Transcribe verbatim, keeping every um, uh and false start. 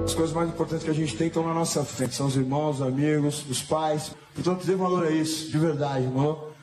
As coisas mais importantes que a gente tem estão na nossa frente. São os irmãos, os amigos, os pais. Então, dê valor a isso, de verdade, irmão.